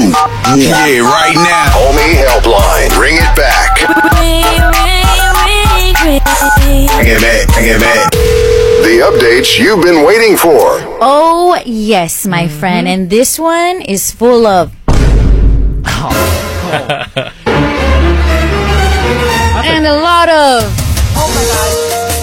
Yeah, right now. Homie Helpline. Bring it back. Bring it back. The updates you've been waiting for. Oh, yes, my friend. And this one is full of... and a lot of... Oh, my God.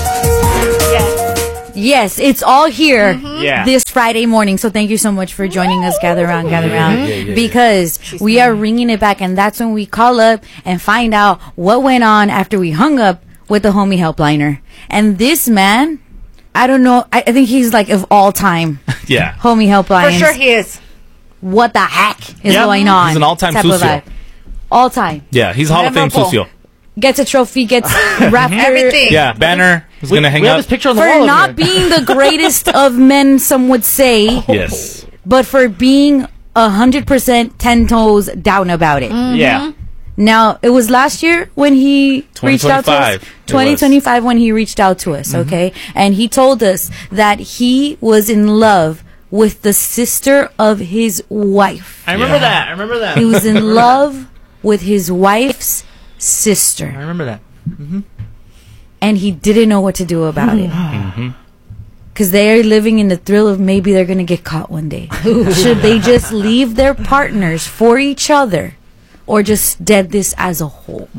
Yes, it's all here Yeah. this Friday morning. So thank you so much for joining us. Gather around. Because we are ringing it back. And that's when we call up and find out what went on after we hung up with the homie helpliner. And this man, I don't know. I think he's like of all time. Yeah. Homie helpline. For sure he is. What the heck is Yep. going on? He's an all-time type of sucio. vibe. All time. Yeah, he's Hall of Fame Memorable. sucio. Gets a trophy, gets wrapped Everything. Yeah, banner. He's going to hang We have up. his picture on the for wall. not being the greatest of men, some would say, Yes. but for being 100% 10 toes down about it. Yeah. Now, it was last year when he reached out to us. 2025 it was. 2025 when he reached out to us, okay? And he told us that he was in love with the sister of his wife. I remember that. He was in love with his wife's sister. I remember that. And he didn't know what to do about it. Because they're living in the thrill of maybe they're going to get caught one day. Should they just leave their partners for each other or just dead this as a whole?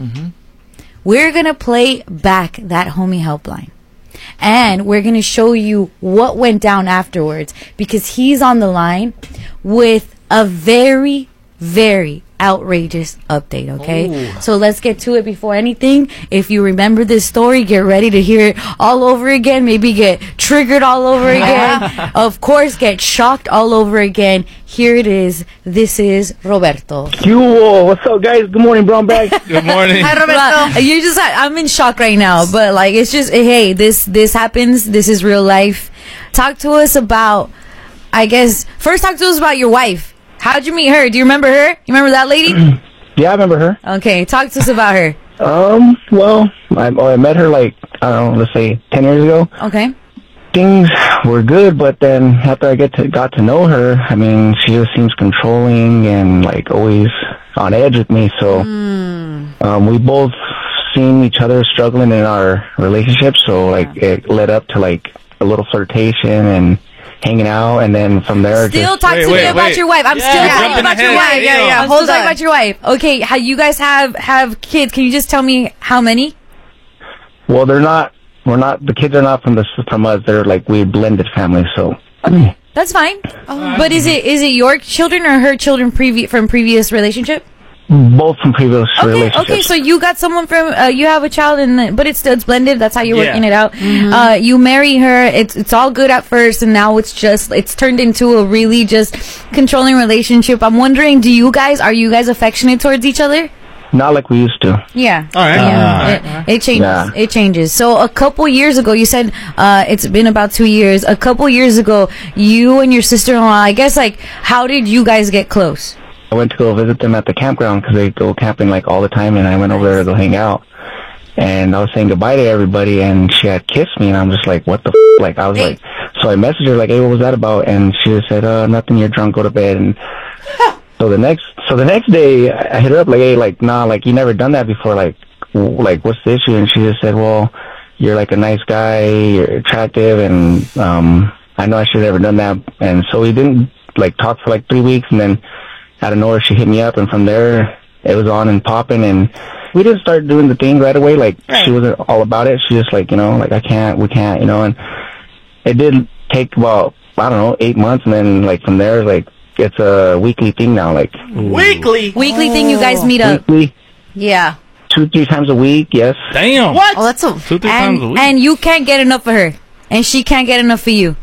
We're going to play back that homie helpline. And we're going to show you what went down afterwards because he's on the line with a very, very outrageous update, okay? So let's get to it before anything. If you remember this story, get ready to hear it all over again. Maybe get triggered all over again. Of course, get shocked all over again. Here it is. This is Roberto. Yo, what's up, guys? Good morning, brown bag. Good morning. Hi, Roberto. Well, you just, I'm in shock right now, but like, it's just, hey, this happens. This is real life. Talk to us about, I guess, first talk to us about your wife. How'd you meet her? Do you remember her? You remember that lady? Yeah, I remember her. Okay, talk to us about her. Well, I met her like, I don't know, let's say 10 years ago. Okay. Things were good, but then after I got to know her, I mean, she just seems controlling and like always on edge with me. So, we both seen each other struggling in our relationship. So like it led up to like a little flirtation and hanging out, and then from there, Still just, talk to me wait, about wait. your wife. I'm still talking jumping about your ahead. wife. Yeah. I'm still Hold talking on. about your wife. Okay, how you guys have kids? Can you just tell me how many? well, we're not, the kids are not from us. They're like, we blended family. So That's fine. But is it your children or her children from previous relationship? both from previous relationships. Okay, so you got someone from you have a child but it's blended. That's how you're Yeah. working it out. You marry her. It's all good at first, and now it's turned into a really just controlling relationship. I'm wondering, are you guys affectionate towards each other? Not like we used to. Yeah. All right. Yeah. It changes. Yeah. It changes. So a couple years ago, you said it's been about 2 years. A couple years ago, you and your sister-in-law, I guess, like, how did you guys get close? I went to go visit them at the campground because they go camping like all the time, and I went over there to go hang out. And I was saying goodbye to everybody, and she had kissed me, and I'm just like, what the f-? Like, I was like, so I messaged her like, hey, what was that about? And she just said, nothing, you're drunk, go to bed. And so the next day, I hit her up like, hey, like, nah, like, you never done that before, like, what's the issue? And she just said, well, you're like a nice guy, you're attractive, and I know I should have never done that. And so we didn't like talk for like 3 weeks, and then out of nowhere she hit me up, and from there it was on and popping, and we didn't start doing the thing right away. Like, she wasn't all about it. She just like, like, we can't, and it did take about, I don't know, 8 months, and then like from there, like, it's a weekly thing now, like Weekly Thing you guys meet up. weekly, Yeah. 2-3 times a week. Yes. Damn. What? Oh, that's a... 2-3 times a week. And you can't get enough of her, and she can't get enough of you.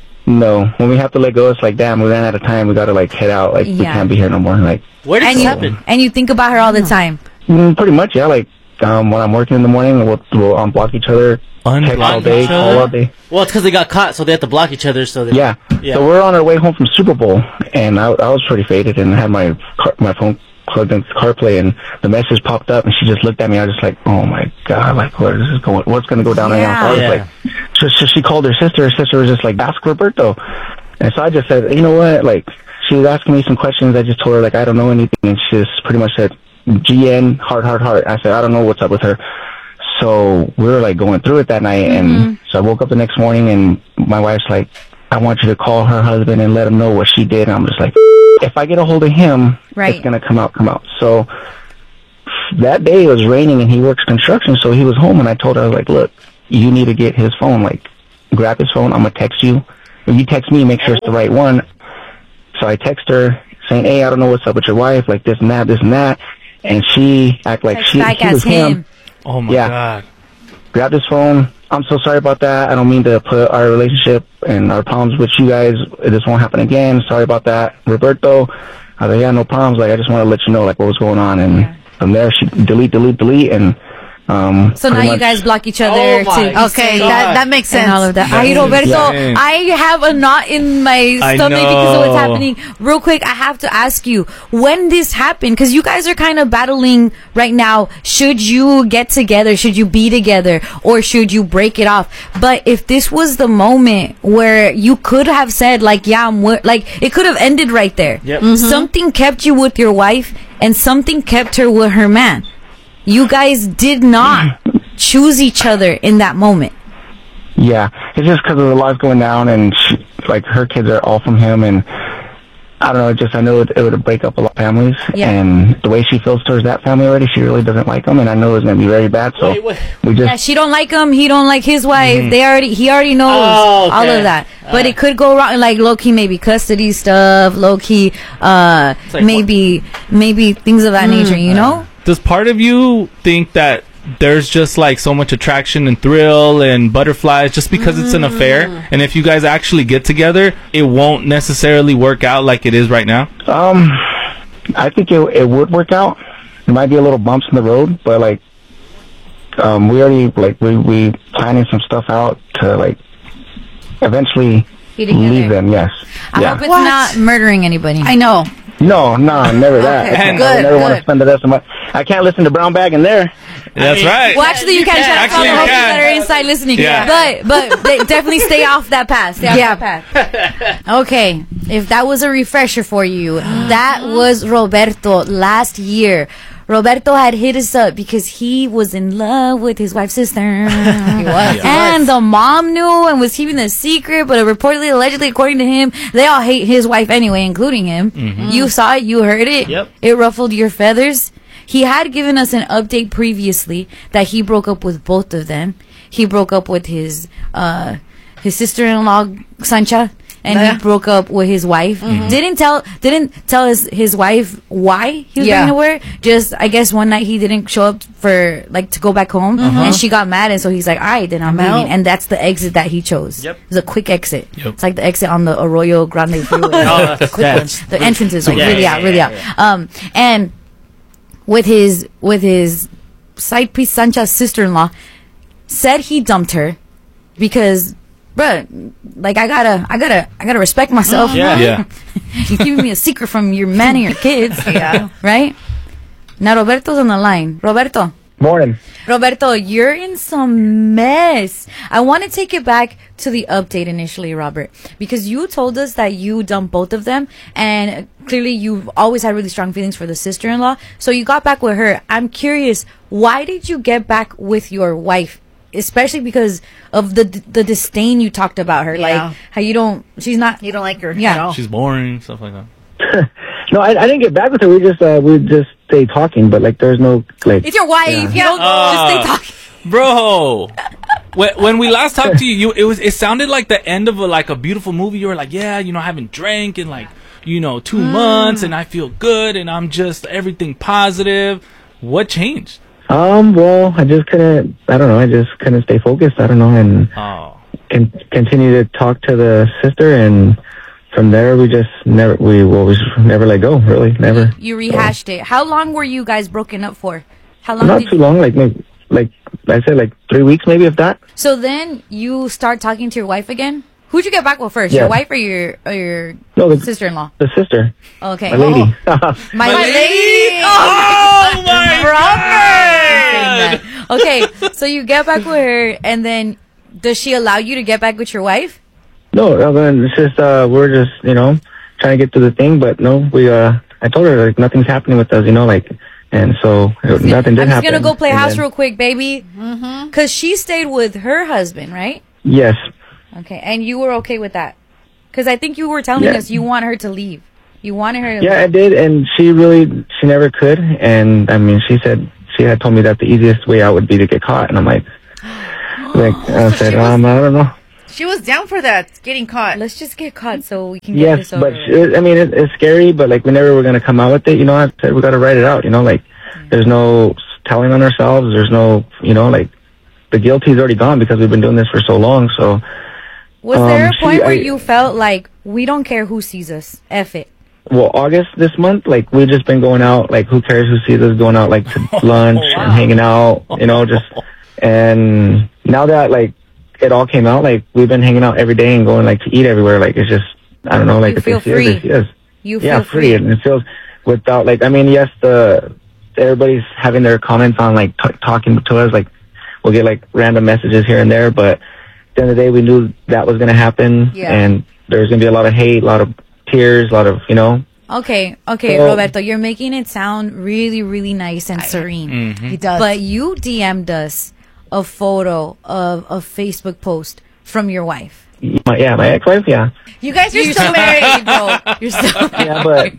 No, when we have to let go, it's like, damn, we ran out of time. We got to like head out. Like, we Yeah. can't be here no more. Like, Where did And this you happen? and you think about her all the time. pretty much, yeah. Like, when I'm working in the morning, we'll unblock each other, text all day, each call other? all day. Well, it's because they got caught, so they have to block each other. So they, Yeah. Yeah. So we're on our way home from Super Bowl, and I was pretty faded, and I had my phone plugged into CarPlay, and the message popped up, and she just looked at me. I was just like, oh my god, like, where is this going? What's going to go down right now? So I was Yeah. like, so she called her sister. Her sister was just like, that's Roberto. And so I just said, you know what, like, she was asking me some questions. I just told her, like, I don't know anything. And she just pretty much said, GN, heart. I said, I don't know what's up with her. So we were, like, going through it that night. And so I woke up the next morning, and my wife's like, I want you to call her husband and let him know what she did. And I'm just like, if I get a hold of him, it's going to come out. So that day it was raining, and he works construction, so he was home. And I told her, I was like, look, you need to get his phone. Like, grab his phone. I'm going to text you. If you text me, make sure it's the right one. So I text her saying, hey, I don't know what's up with your wife, like this and that. And she act like she was him. Oh, my God. Grabbed his phone. I'm so sorry about that. I don't mean to put our relationship and our problems with you guys. This won't happen again. Sorry about that. Roberto. I was like, yeah, no problems. Like, I just want to let you know, like, what was going on. And from there, she delete. And so now you guys block each other. Okay, that makes sense. And all of that. Ay, Roberto, I have a knot in my stomach because of what's happening. Real quick, I have to ask you, when this happened, because you guys are kind of battling right now, should you get together, should you be together, or should you break it off? But if this was the moment where you could have said, like, yeah, like, it could have ended right there. Yep. Something kept you with your wife, and something kept her with her man. You guys did not choose each other in that moment. Yeah, it's just because of the lives going down, and she, like, her kids are all from him, and I don't know, I know it would break up a lot of families, and the way she feels towards that family already, she really doesn't like them, and I know it's going to be very bad, so we just... Yeah, she don't like him, he don't like his wife, he already knows all of that, but it could go wrong, like, low-key maybe custody stuff, low-key, like maybe things of that nature, you know? Does part of you think that there's just like so much attraction and thrill and butterflies just because it's an affair, and if you guys actually get together, it won't necessarily work out like it is right now? I think it would work out. There might be a little bumps in the road, but like we already we planning some stuff out to like eventually leave them. Yes. I hope it's not murdering anybody. I know. No, never that. And I never want to spend the rest of my... I can't listen to Brown Bag in there. That's right. Well, actually, you can. Shout out to all the homies that are inside listening. Yeah. But they definitely stay off that path. Stay off that path. Okay, if that was a refresher for you, that was Roberto last year. Roberto had hit us up because he was in love with his wife's sister. He was. And the mom knew and was keeping the secret, but reportedly, allegedly, according to him, they all hate his wife anyway, including him. You saw it, you heard it. Yep. It ruffled your feathers. He had given us an update previously that he broke up with both of them. He broke up with his sister-in-law, Sancha, and he broke up with his wife. Didn't tell his wife why he was breaking up with her. Just, I guess one night he didn't show up for, like, to go back home, and she got mad, and so he's like, all right, then I'm leaving. And that's the exit that he chose. Yep. It was a quick exit. Yep. It's like the exit on the Arroyo Grande freeway. The entrance is like really out. And with his side piece, Sancha's sister-in-law, said he dumped her because, bruh, like, I gotta respect myself. Yeah. You're giving me a secret from your man and your kids. Right? Now Roberto's on the line. Roberto. Morning. Roberto, you're in some mess. I want to take it back to the update initially, Robert, because you told us that you dumped both of them, and clearly you've always had really strong feelings for the sister-in-law. So you got back with her. I'm curious, why did you get back with your wife? Especially because of the disdain you talked about her, like how you don't like her at all. She's boring, stuff like that. No, I didn't get back with her. We just stayed talking, but like there's no like. It's your wife. You don't just stay talking, bro. When we last talked to you, it sounded like the end of a beautiful movie. You were like, yeah, I haven't drank in 2 months, and I feel good, and I'm just everything positive. What changed? Well, I just couldn't stay focused. I don't know, and continue to talk to the sister, and from there we just never let go. Really, never. You rehashed it. How long were you guys broken up for? How long? Not too long. Maybe, I said 3 weeks, maybe, if that. So then you start talking to your wife again. Who'd you get back with first? Your wife or your sister-in-law? The sister. Okay. My lady. My lady. Oh my God. Okay, so you get back with her, and then does she allow you to get back with your wife? No, it's just we're just trying to get through the thing, but no, I told her like nothing's happening with us, like, and so nothing did happen. I'm just gonna go play and house then, real quick, baby, because she stayed with her husband, right? Yes. Okay, and you were okay with that? Because I think you were telling us you want her to leave. You wanted her to leave. I did, and she never could, and I mean, she had told me that the easiest way out would be to get caught, and I'm like I said, I don't know. She was down for that, getting caught. Let's just get caught so we can get this over. Yes, but I mean, it's scary, but like whenever we're going to come out with it, I said we got to write it out, like there's no telling on ourselves. There's no, like the guilty's already gone because we've been doing this for so long. So was there a point where you felt like we don't care who sees us? F it. Well, August this month, like we've just been going out, like who cares who sees us going out, like to lunch and hanging out, and now that like it all came out, like we've been hanging out every day and going like to eat everywhere. Like it's just, I don't know, like you feel free. You feel free, and it feels without like, I mean, yes, everybody's having their comments on like talking to us, like we'll get like random messages here and there, but at the end of the day, we knew that was going to happen, and there's going to be a lot of hate, a lot of tears, a lot of, Okay, Roberto, you're making it sound really, really nice and serene. He does. But you DM'd us a photo of a Facebook post from your wife. My ex-wife, yeah. You guys are still married, bro. You're still Yeah,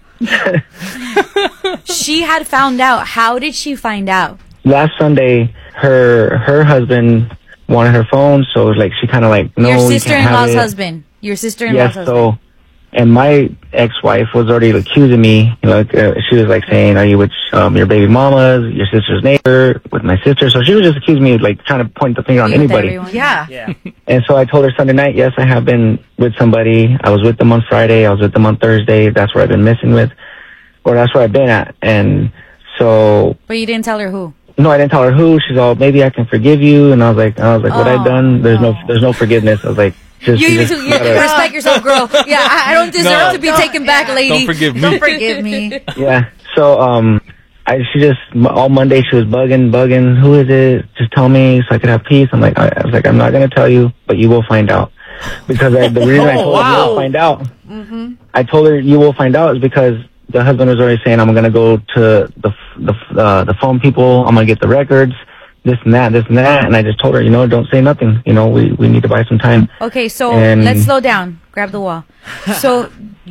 but she had found out. How did she find out? last Sunday, her husband wanted her phone, so it was like she kind of like, no, your you can't have sister-in-law's it. husband. Your sister-in-law's Yes, husband. and my ex-wife was already accusing me. She was like saying, "Are you with your baby mama's, your sister's neighbor, with my sister?" So she was just accusing me of like trying to point the finger on Be with anybody. everyone. Yeah. And so I told her Sunday night, yes, I have been with somebody. I was with them on Friday. I was with them on Thursday. That's where I've been missing with, or that's where I've been at. And so, But you didn't tell her who. no, I didn't tell her who. She's all, maybe I can forgive you. And I was like, what I've done? There's no forgiveness. I was like, You need to respect yourself, girl. Yeah, I don't deserve to be taken back, lady. Don't forgive me. Don't forgive me. Yeah. So, she just all Monday she was bugging. Who is it? Just tell me so I could have peace. I was like, I'm not gonna tell you, but you will find out. Because the reason I told her you will find out, I told her you will find out is because the husband was already saying, I'm gonna go to the phone people. I'm gonna get the records. This and that, and I just told her, don't say nothing. We need to buy some time. Okay, so let's slow down. Grab the wall. So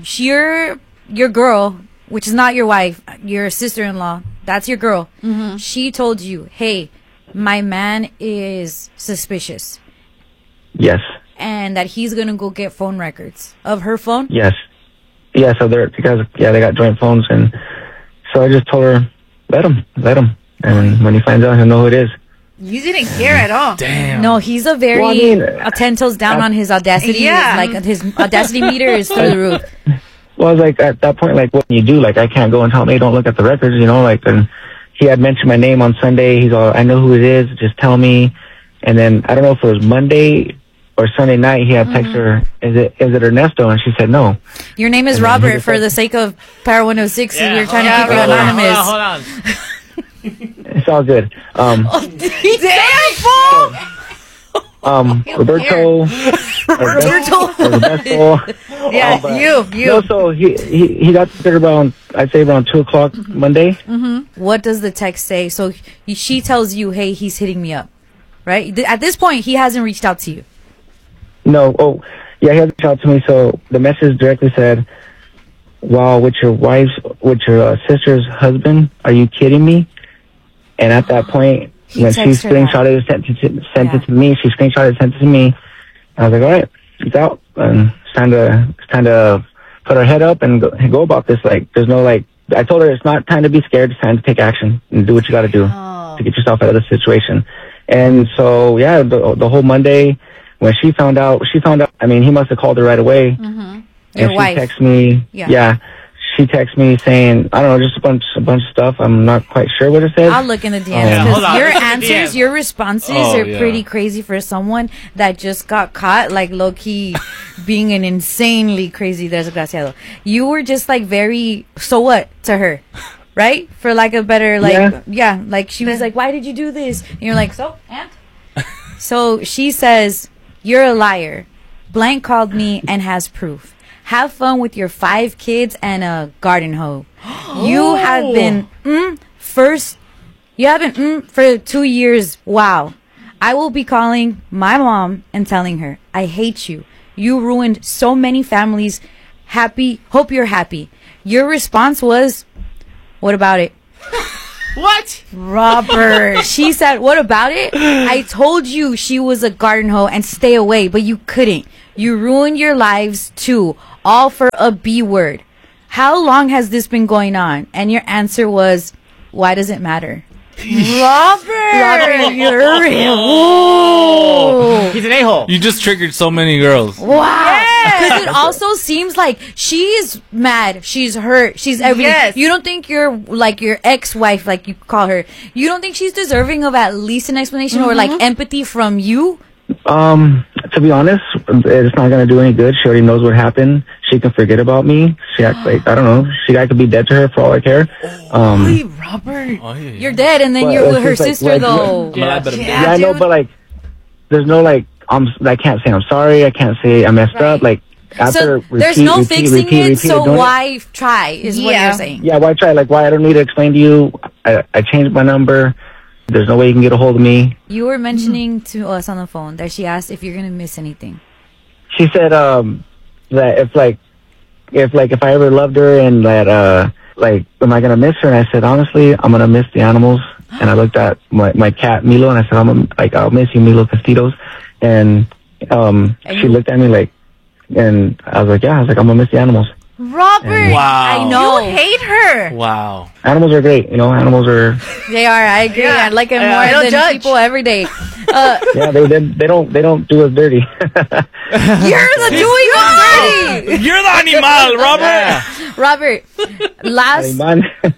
your girl, which is not your wife, your sister-in-law, that's your girl. Mm-hmm. She told you, hey, my man is suspicious. Yes. And that he's going to go get phone records of her phone? Yes. Yeah, so they got joint phones, and so I just told her, let him. And when he finds out, he'll know who it is. You didn't care at all. Damn. No, he's a very 10 toes down on his audacity. Yeah. Like his audacity meter is through the roof. Well, I was like, at that point, like, what can you do? Like, I can't go and tell him, hey, don't look at the records, and he had mentioned my name on Sunday. He's all, I know who it is, just tell me. And then, I don't know if it was Monday or Sunday night, he had texted her, is it Ernesto? And she said no. Your name is Robert, for the sake of Power 106, we're trying to keep you anonymous. Hold on. It's all good. Damn, Roberto. Yeah, you. No, so he got there around 2:00 Monday. Mm-hmm. What does the text say? So she tells you, hey, he's hitting me up, right? At this point, he hasn't reached out to you. No. Oh, yeah, he had reached out to me. So the message directly said, "Wow, with your sister's husband? Are you kidding me?" And at that point, when she screenshotted it, sent it to me. She screenshotted, sent it to me. I was like, all right, it's out. And it's time to put our head up and go about this. Like, there's no, like, I told her it's not time to be scared. It's time to take action and do what you got to do to get yourself out of the situation. And so, yeah, the whole Monday, when she found out, I mean, he must have called her right away. Mm-hmm. And Your wife. She texted me. Yeah. She texted me saying, I don't know, just a bunch of stuff. I'm not quite sure what it said. I'll look in the DMs because your answers, DMs. your responses are pretty crazy for someone that just got caught, like low key being an insanely crazy desgraciado. You were just like very, so what to her, right? For like a better, like, like she was like, why did you do this? And you're like, so, and? So she says, you're a liar. Blank called me and has proof. Have fun with your 5 kids and a garden hoe. You have been for 2 years. Wow. I will be calling my mom and telling her, I hate you. You ruined so many families. Hope you're happy. Your response was, what about it? What? Robert. She said, what about it? I told you she was a garden hoe and stay away, but you couldn't. You ruined your lives too, all for a B word. How long has this been going on? And your answer was, why does it matter? Robert, you're real. He's an a-hole. You just triggered so many girls. Wow. Because it also seems like she's mad, she's hurt, she's everything. Yes. You don't think your ex-wife, like you call her, you don't think she's deserving of at least an explanation or like empathy from you? To be honest, it's not gonna do any good. She already knows what happened. She can forget about me. She acts like, I don't know, I could be dead to her for all I care. Hey, Robert. Oh, yeah. You're dead, and then But you're it's with her just like- sister, like, though. Yeah. Yeah, I know, dude. but like, there's no like, I can't say I'm sorry. I can't say I messed up. Like, after So there's no fixing it, so doing it- why try, is what Yeah. you're saying. Yeah, why try? Like, why I don't need to explain to you. I changed my number. There's no way you can get a hold of me. You were mentioning to us on the phone that she asked if you're going to miss anything. She said that if I ever loved her and that am I gonna miss her? And I said, honestly, I'm gonna miss the animals. And I looked at my cat Milo and I said, I'll miss you, Milo Castitos. And she looked at me like, and I was like, yeah, I'm gonna miss the animals. Robert. Wow. I know. You hate her. Wow. Animals are great, animals are. They are. I agree. Yeah. I like it I more don't than judge. people every day. Yeah, they don't do us dirty. You're the doing of dirty. You're the animal, Robert. Robert, last Man.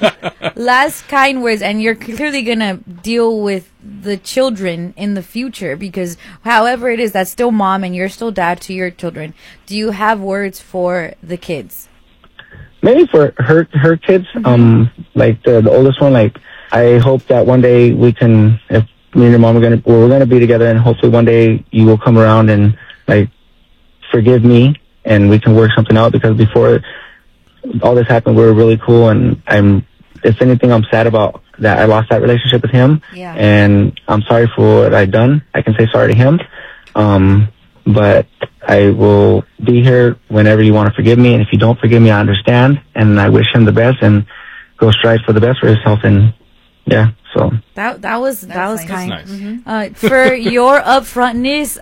last kind words, and you're clearly gonna deal with the children in the future because however it is, that's still mom and you're still dad to your children. Do you have words for the kids? Maybe for her kids, like the oldest one, like I hope that one day we can, if me and your mom we're gonna be together, and hopefully one day you will come around and like forgive me and we can work something out, because before all this happened we were really cool, and if anything I'm sad about that I lost that relationship with him. Yeah. And I'm sorry for what I've done. I can say sorry to him, but I will be here whenever you want to forgive me, and if you don't forgive me, I understand, and I wish him the best and go strive for the best for himself. And yeah, so That was nice. kind. That's nice. For your upfrontness,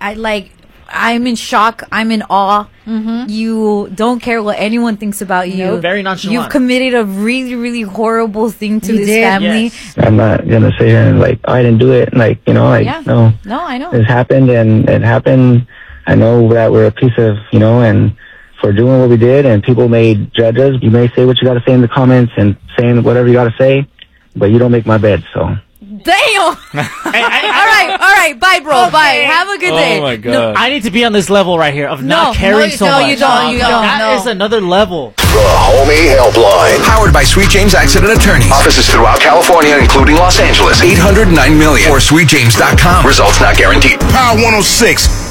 I'm in shock. I'm in awe. You don't care what anyone thinks about you. No, very nonchalant. You've committed a really, really horrible thing to You this did, family. yes. I'm not gonna sit here and like, oh, I didn't do it, and like, Yeah. no. No, I know. It happened, and it happened. I know that we're a piece of, and for doing what we did, and people may judge us. You may say what you got to say in the comments and saying whatever you got to say, but you don't make my bed, so. Damn. All right. Bye, bro. Bye. Have a good day. Oh my God. I need to be on this level right here of not caring so much. you don't. That is another level. The Homie Helpline. Powered by Sweet James Accident Attorneys. Offices throughout California, including Los Angeles. 800-9 million or sweetjames.com. Results not guaranteed. Power 106.